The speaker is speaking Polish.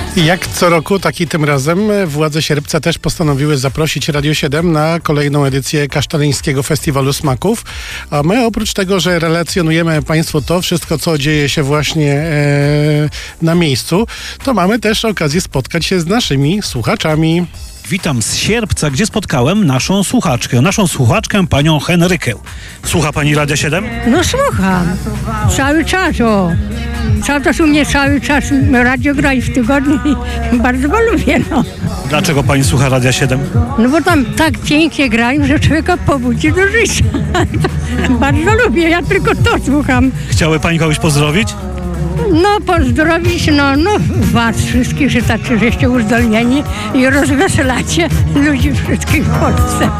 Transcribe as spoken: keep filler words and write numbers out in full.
I jak co roku, tak i tym razem władze Sierpca też postanowiły zaprosić Radio siedem na kolejną edycję Kaszteleńskiego Festiwalu Smaków. A my oprócz tego, że relacjonujemy Państwu to wszystko, co dzieje się właśnie e, na miejscu, to mamy też okazję spotkać się z naszymi słuchaczami. Witam z Sierpca, gdzie spotkałem naszą słuchaczkę. Naszą słuchaczkę, panią Henrykę. Słucha pani Radia siedem? No słucham. Cały czas, o. Cały czas u mnie cały czas radio gra i w tygodniu i bardzo go lubię, no. Dlaczego pani słucha Radia siedem? No bo tam tak pięknie grają, że człowieka pobudzi do życia. Bardzo lubię, ja tylko to słucham. Chciały pani kogoś pozdrowić? No pozdrowić, no, no was wszystkich, że tacy żeście uzdolnieni i rozweselacie ludzi wszystkich w Polsce.